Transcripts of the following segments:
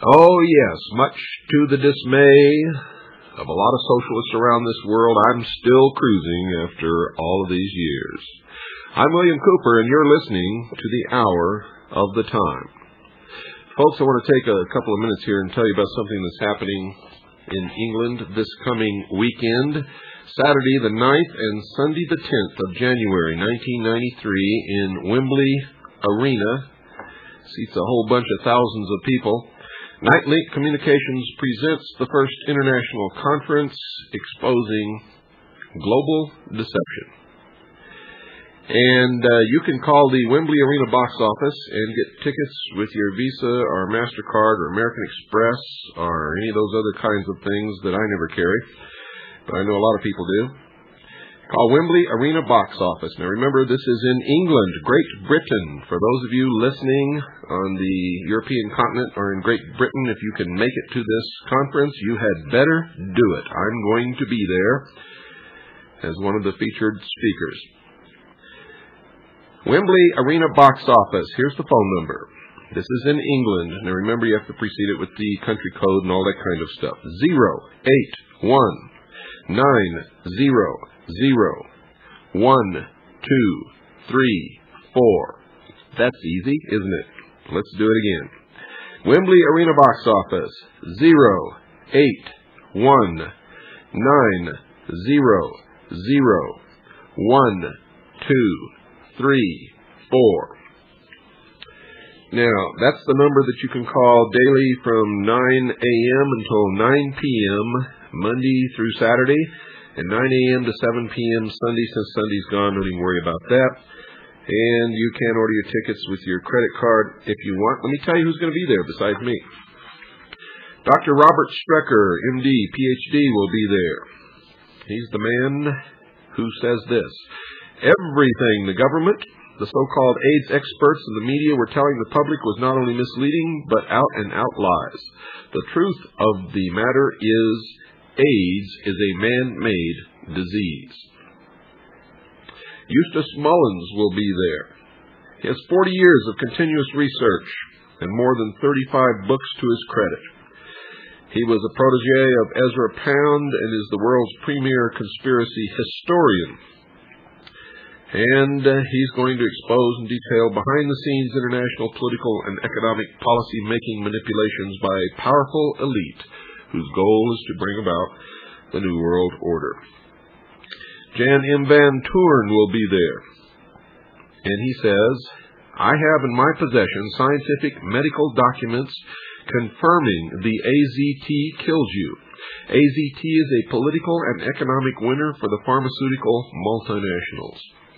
Oh, yes, much to the dismay of a lot of socialists around this world, I'm still cruising after all of these years. I'm William Cooper, and you're listening to the Hour of the Time. Folks, I want to take a couple of minutes here and tell you about something that's happening in England this coming weekend. Saturday the 9th and Sunday the 10th of January 1993 in Wembley Arena. Seats a whole bunch of thousands of people. Nightlink Communications presents the first international conference exposing global deception. And you can call the Wembley Arena box office and get tickets with your Visa or MasterCard or American Express or any of those other kinds of things that I never carry, but I know a lot of people do. Call Wembley Arena box office. Now remember, this is in England, Great Britain. For those of you listening on the European continent or in Great Britain, if you can make it to this conference, you had better do it. I'm going to be there as one of the featured speakers. Wembley Arena box office. Here's the phone number. This is in England. Now remember, you have to precede it with the country code and all that kind of stuff. 081-900-1, 2, 3, 4. That's easy, isn't it? Let's do it again. Wembley Arena box office. 081-900-1, 2, 3, 4. Now, that's the number that you can call daily from 9 a.m. until 9 p.m., Monday through Saturday, and 9 a.m. to 7 p.m. Sunday. Since Sunday's gone, don't even worry about that. And you can order your tickets with your credit card if you want. Let me tell you who's going to be there besides me. Dr. Robert Strecker, M.D., Ph.D., will be there. He's the man who says this: everything the government, the so-called AIDS experts, and the media were telling the public was not only misleading, but out-and-out lies. The truth of the matter is AIDS is a man-made disease. Eustace Mullins will be there. He has 40 years of continuous research and more than 35 books to his credit. He was a protege of Ezra Pound and is the world's premier conspiracy historian. And he's going to expose and detail behind-the-scenes international political and economic policy-making manipulations by a powerful elite whose goal is to bring about the New World Order. Jan M. Van Toorn will be there. And he says, I have in my possession scientific medical documents confirming the AZT kills you. AZT is a political and economic winner for the pharmaceutical multinationals.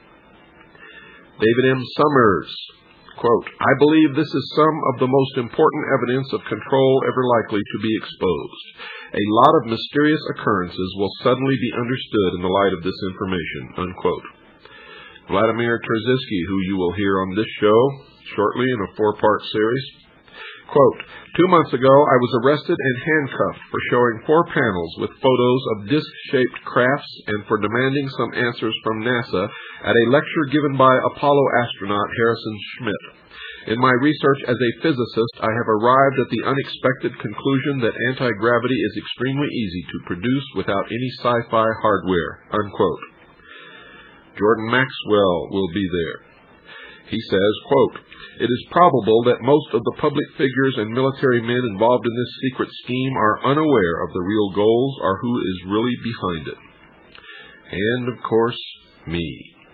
David M. Summers, quote, I believe this is some of the most important evidence of control ever likely to be exposed. A lot of mysterious occurrences will suddenly be understood in the light of this information, unquote. Vladimir Terziski, who you will hear on this show shortly in a 4-part series, quote, 2 months ago I was arrested and handcuffed for showing 4 panels with photos of disc-shaped crafts and for demanding some answers from NASA at a lecture given by Apollo astronaut Harrison Schmitt. In my research as a physicist, I have arrived at the unexpected conclusion that anti-gravity is extremely easy to produce without any sci-fi hardware, unquote. Jordan Maxwell will be there. He says, quote, it is probable that most of the public figures and military men involved in this secret scheme are unaware of the real goals or who is really behind it. And, of course, me.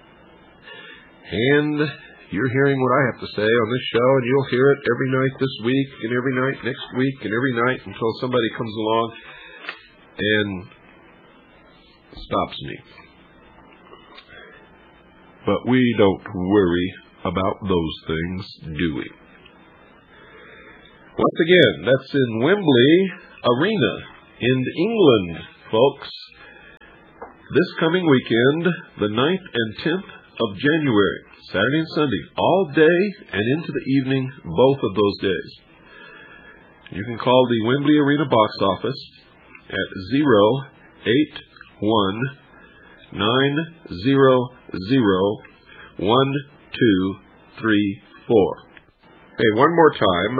And you're hearing what I have to say on this show, and you'll hear it every night this week, and every night next week, and every night until somebody comes along and stops me. But we don't worry about those things, do we? Once again, that's in Wembley Arena in England, folks. This coming weekend, the 9th and 10th of January, Saturday and Sunday, all day and into the evening, both of those days. You can call the Wembley Arena box office at 081-900-1234. Okay, one more time.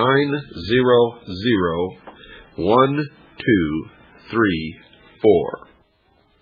081-900-1234.